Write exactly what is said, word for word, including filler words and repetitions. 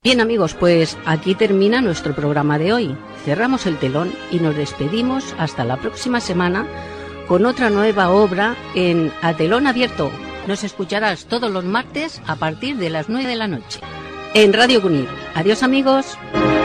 Bien amigos, pues aquí termina nuestro programa de hoy. Cerramos el telón y nos despedimos hasta la próxima semana con otra nueva obra en A Telón Abierto. Nos escucharás todos los martes a partir de las nueve de la noche en Radio Cunit. Adiós amigos.